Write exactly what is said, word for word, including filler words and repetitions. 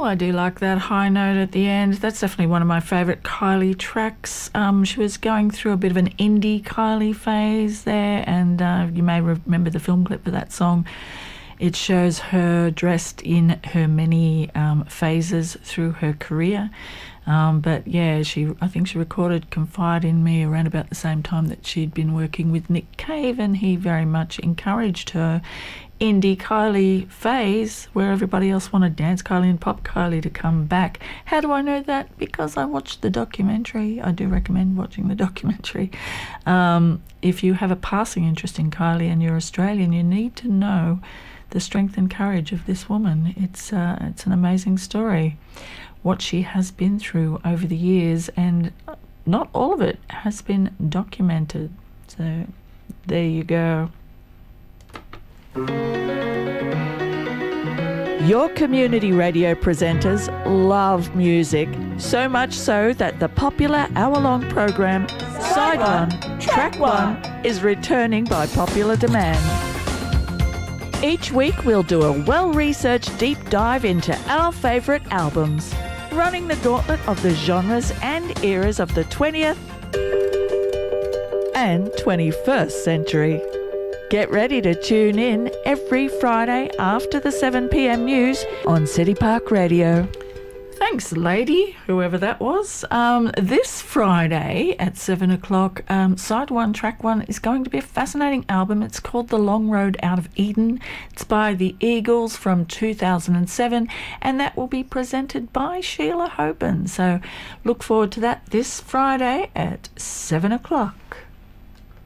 I do like that high note at the end. That's definitely one of my favourite Kylie tracks. Um, she was going through a bit of an indie Kylie phase there, and uh, you may remember the film clip for that song. It shows her dressed in her many um, phases through her career. Um, but yeah, she I think she recorded Confide in Me around about the same time that she'd been working with Nick Cave, and he very much encouraged her indie Kylie phase where everybody else wanted dance Kylie and pop Kylie to come back. How do I know that? Because I watched the documentary. I do recommend watching the documentary. Um, if you have a passing interest in Kylie and you're Australian, you need to know the strength and courage of this woman. It's uh, it's an amazing story, what she has been through over the years, and not all of it has been documented. So there you go. Your community radio presenters love music, so much so that the popular hour-long program Side One, Track One is returning by popular demand. Each week we'll do a well-researched deep dive into our favourite albums, running the gauntlet of the genres and eras of the twentieth and twenty-first century. Get ready to tune in every Friday after the seven p.m. news on City Park Radio. Thanks, lady, whoever that was. Um, this Friday at seven o'clock, um, Side One, Track One is going to be a fascinating album. It's called The Long Road Out of Eden. It's by the Eagles from two thousand seven, and that will be presented by Sheila Hoban. So look forward to that this Friday at seven o'clock.